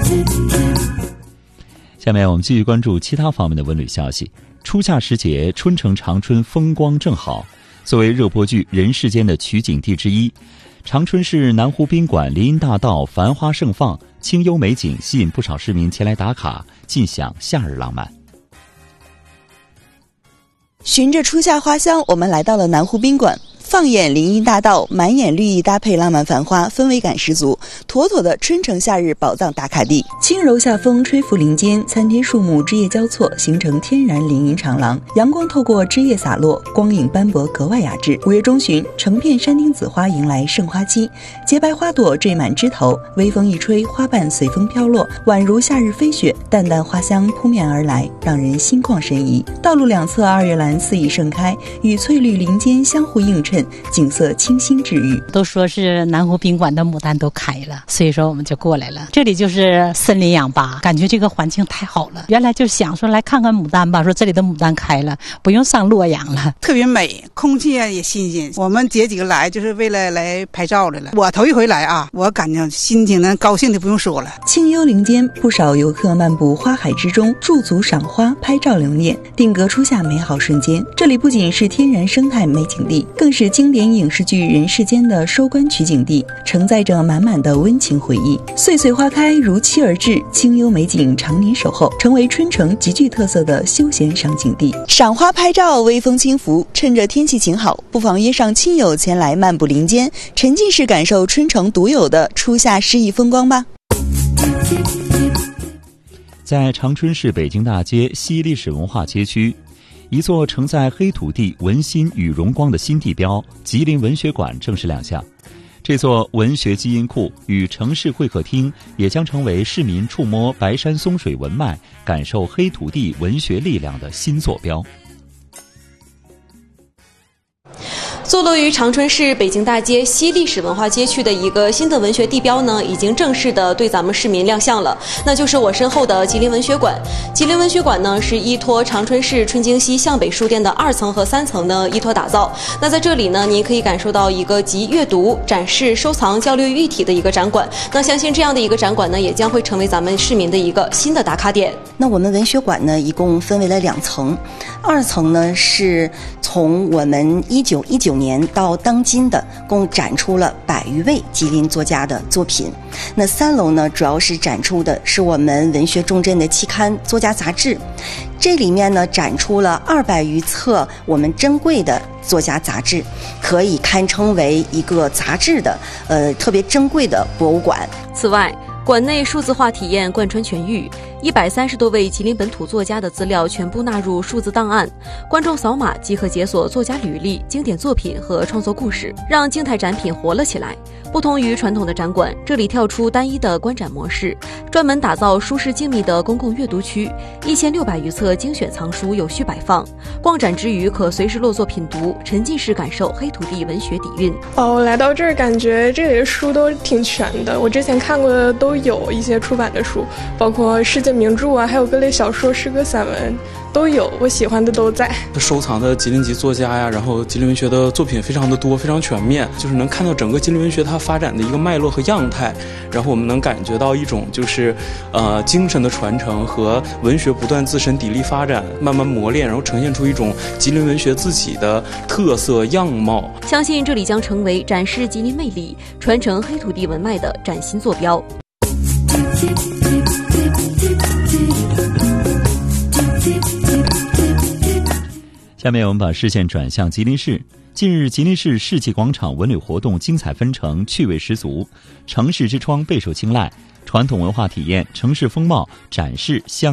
下面我们继续关注其他方面的文旅消息。初夏时节，春城长春风光正好。作为热播剧《人世间》的取景地之一，长春市南湖宾馆林荫大道繁花盛放，清幽美景吸引不少市民前来打卡，尽享夏日浪漫。 循着初夏花香，我们来到了南湖宾馆。放眼林荫大道，满眼绿意搭配浪漫繁花，氛围感十足，妥妥的春城夏日宝藏打卡地。轻柔夏风吹拂林间，参天树木枝叶交错，形成天然林荫长廊。阳光透过枝叶洒落，光影斑驳，格外雅致。5月中旬，成片山丁子花迎来盛花期，洁白花朵缀满枝头，微风一吹，花瓣随风飘落，宛如夏日飞雪，淡淡花香扑面而来，让人心旷神怡。道路两侧二月兰肆意盛开，与翠绿林间相互映衬，景色清新治愈。 都说是南湖宾馆的牡丹都开了，所以说我们就过来了。这里就是森林氧吧，感觉这个环境太好了。原来就想说来看看牡丹吧，说这里的牡丹开了，不用上洛阳了， 特别美，空气也新鲜。我们姐几个来就是为了来拍照来了。我头一回来啊，我感觉心情呢高兴的不用说了。 清幽林间，不少游客漫步花海之中，驻足赏花拍照留念，定格初夏美好瞬间。这里不仅是天然生态美景地，更是经典影视剧《人世间》的收官取景地，承载着满满的温情回忆。岁岁花开如期而至，清幽美景常年守候，成为春城极具特色的休闲赏景地。赏花拍照，微风轻拂，趁着天气晴好，不妨约上亲友前来漫步林间，沉浸式感受春城独有的初夏诗意风光吧。 在长春市北京大街西历史文化街区，一座承载黑土地文心与荣光的新地标吉林文学馆正式亮相。这座文学基因库与城市会客厅也将成为市民触摸白山松水文脉、感受黑土地文学力量的新坐标。 坐落于长春市北京大街西历史文化街区的一个新的文学地标呢，已经正式的对咱们市民亮相了，那就是我身后的吉林文学馆。吉林文学馆呢，是依托长春市春京西向北书店的2层和3层呢依托打造。那在这里呢，您可以感受到一个集阅读、展示、收藏、交流于一体的一个展馆。那相信这样的一个展馆呢，也将会成为咱们市民的一个新的打卡点。 那我们文学馆呢，一共分为了2层，2层呢是从我们1919年到当今的，共展出了100余位吉林作家的作品。那3楼呢，主要是展出的是我们文学重镇的期刊作家杂志。这里面呢，展出了200余册我们珍贵的作家杂志，可以堪称为一个杂志的特别珍贵的博物馆。 此外，馆内数字化体验贯穿全域，130多位吉林本土作家的资料全部纳入数字档案，观众扫码即可解锁作家履历、经典作品和创作故事，让静态展品活了起来。不同于传统的展馆，这里跳出单一的观展模式，专门打造舒适静谧的公共阅读区，1600余册精选藏书有序摆放。逛展之余，可随时落座品读，沉浸式感受黑土地文学底蕴。 我来到这儿感觉这里的书都挺全的，我之前看过的都有一些出版的书，包括世界名著啊，还有各类小说、诗歌、散文都有，我喜欢的都在。 收藏的吉林籍作家呀，然后吉林文学的作品非常的多，非常全面，就是能看到整个吉林文学它发展的一个脉络和样态，然后我们能感觉到一种就是精神的传承和文学不断自身砥砺发展，慢慢磨练，然后呈现出一种吉林文学自己的特色样貌。 相信这里将成为展示吉林魅力、传承黑土地文脉的崭新坐标。 下面我们把视线转向吉林市。近日，吉林市世纪广场文旅活动精彩纷呈，趣味十足，城市之窗备受青睐，传统文化体验、城市风貌展示相